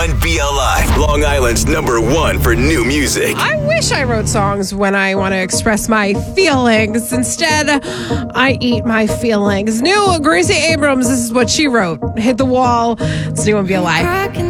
1 BLI, Long Island's #1 for new music. I wish I wrote songs when I want to express my feelings. Instead, I eat my feelings. New Gracie Abrams, this is what she wrote. Hit the wall. It's new on BLI.